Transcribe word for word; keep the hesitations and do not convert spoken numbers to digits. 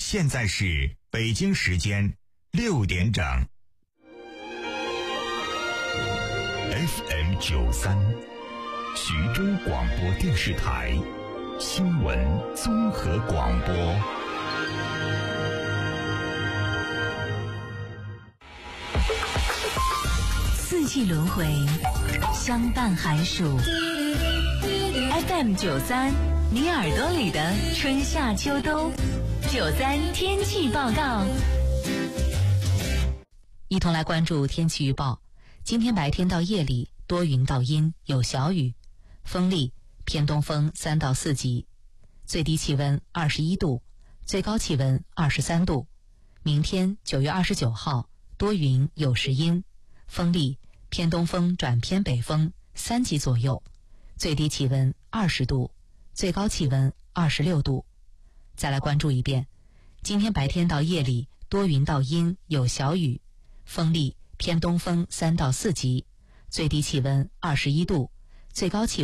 现在是北京时间六点整。F M 九三，徐州广播电视台新闻综合广播。 四季轮回，相伴寒暑。F M 九三，你耳朵里的春夏秋冬。九三天气报告，一同来关注天气预报。今天白天到夜里多云到阴，有小雨，风力偏东风三到四级，最低气温二十一度，最高气温二十三度。明天九月二十九号多云有时阴，风力偏东风转偏北风三级左右，最低气温二十度，最高气温二十六度。再来关注一遍，今天白天到夜里多云到阴有小雨，风力偏东风三到四级，最低气温二十一度，最高气温